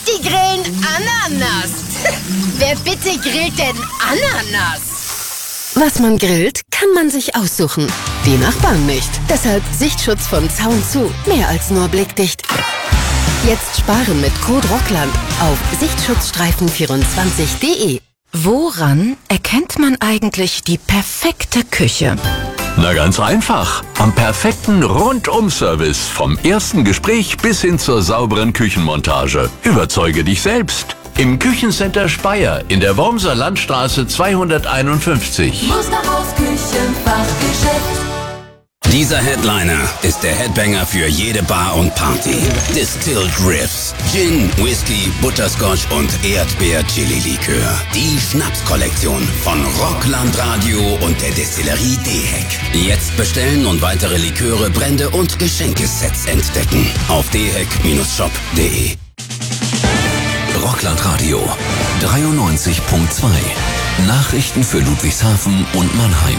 Die grillen Ananas. Wer bitte grillt denn Ananas? Was man grillt, kann man sich aussuchen. Die Nachbarn nicht. Deshalb Sichtschutz von Zaun zu. Mehr als nur blickdicht. Jetzt sparen mit Code Rockland auf Sichtschutzstreifen24.de. Woran erkennt man eigentlich die perfekte Küche? Na ganz einfach. Am perfekten Rundum-Service. Vom ersten Gespräch bis hin zur sauberen Küchenmontage. Überzeuge dich selbst. Im Küchencenter Speyer in der Wormser Landstraße 251. Musterhaus Küchenfachgeschäft. Dieser Headliner ist der Headbanger für jede Bar und Party. Distilled Riffs, Gin, Whisky, Butterscotch und Erdbeer-Chili-Likör. Die Schnapskollektion von Rockland Radio und der Destillerie Deheck. Jetzt bestellen und weitere Liköre, Brände und Geschenkesets entdecken auf deheck-shop.de. Rockland Radio 93.2. Nachrichten für Ludwigshafen und Mannheim.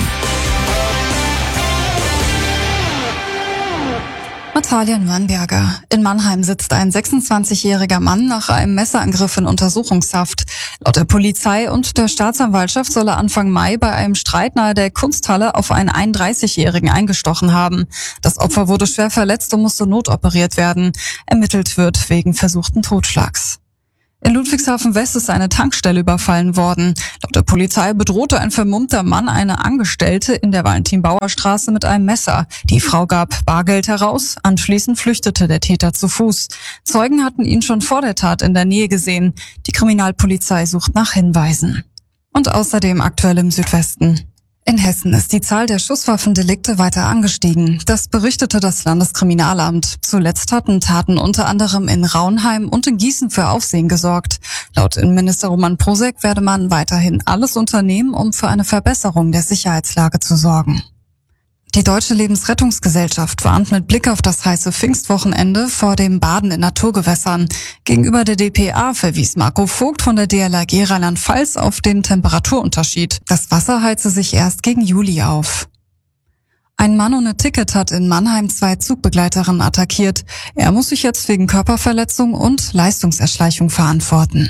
Natalia Nürnberger. In Mannheim sitzt ein 26-jähriger Mann nach einem Messerangriff in Untersuchungshaft. Laut der Polizei und der Staatsanwaltschaft soll er Anfang Mai bei einem Streit nahe der Kunsthalle auf einen 31-jährigen eingestochen haben. Das Opfer wurde schwer verletzt und musste notoperiert werden. Ermittelt wird wegen versuchten Totschlags. In Ludwigshafen West ist eine Tankstelle überfallen worden. Laut der Polizei bedrohte ein vermummter Mann eine Angestellte in der Valentin-Bauer-Straße mit einem Messer. Die Frau gab Bargeld heraus, anschließend flüchtete der Täter zu Fuß. Zeugen hatten ihn schon vor der Tat in der Nähe gesehen. Die Kriminalpolizei sucht nach Hinweisen. Und außerdem aktuell im Südwesten. In Hessen ist die Zahl der Schusswaffendelikte weiter angestiegen. Das berichtete das Landeskriminalamt. Zuletzt hatten Taten unter anderem in Raunheim und in Gießen für Aufsehen gesorgt. Laut Innenminister Roman Posek werde man weiterhin alles unternehmen, um für eine Verbesserung der Sicherheitslage zu sorgen. Die Deutsche Lebensrettungsgesellschaft warnt mit Blick auf das heiße Pfingstwochenende vor dem Baden in Naturgewässern. Gegenüber der dpa verwies Marco Vogt von der DLRG Rheinland-Pfalz auf den Temperaturunterschied. Das Wasser heize sich erst gegen Juli auf. Ein Mann ohne Ticket hat in Mannheim 2 Zugbegleiterinnen attackiert. Er muss sich jetzt wegen Körperverletzung und Leistungserschleichung verantworten.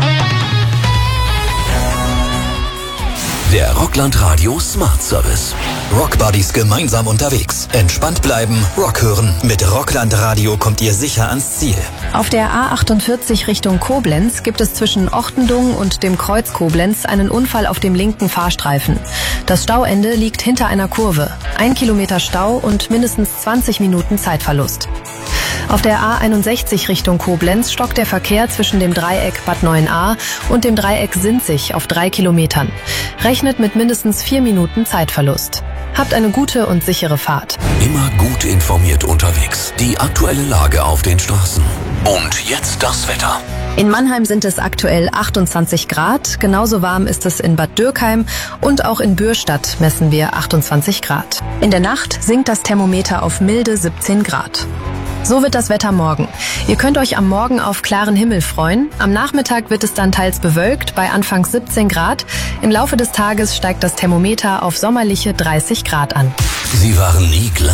Der Rockland Radio Smart Service. Rockbuddies gemeinsam unterwegs. Entspannt bleiben, Rock hören. Mit Rockland Radio kommt ihr sicher ans Ziel. Auf der A48 Richtung Koblenz gibt es zwischen Ochtendung und dem Kreuz Koblenz einen Unfall auf dem linken Fahrstreifen. Das Stauende liegt hinter einer Kurve. 1 Kilometer Stau und mindestens 20 Minuten Zeitverlust. Auf der A61 Richtung Koblenz stockt der Verkehr zwischen dem Dreieck Bad Neuenahr und dem Dreieck Sinzig auf 3 Kilometern. Rechnet mit mindestens 4 Minuten Zeitverlust. Habt eine gute und sichere Fahrt. Immer gut informiert unterwegs. Die aktuelle Lage auf den Straßen. Und jetzt das Wetter. In Mannheim sind es aktuell 28 Grad. Genauso warm ist es in Bad Dürkheim und auch in Bürstadt messen wir 28 Grad. In der Nacht sinkt das Thermometer auf milde 17 Grad. So wird das Wetter morgen. Ihr könnt euch am Morgen auf klaren Himmel freuen. Am Nachmittag wird es dann teils bewölkt, bei anfangs 17 Grad. Im Laufe des Tages steigt das Thermometer auf sommerliche 30 Grad an. Sie waren nie gleich.